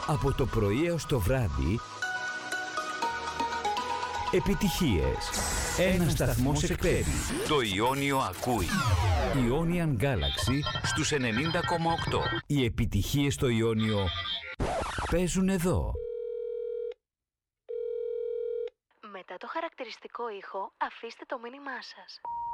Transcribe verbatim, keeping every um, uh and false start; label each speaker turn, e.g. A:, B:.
A: Από το πρωί έως το βράδυ, επιτυχίες. Ένας σταθμός εκπέμπει. Το Ιόνιο ακούει. Ionian Galaxy στους ενενήντα κόμμα οκτώ. Οι επιτυχίες στο Ιόνιο παίζουν εδώ.
B: Μετά το χαρακτηριστικό ήχο, αφήστε το μήνυμά σας.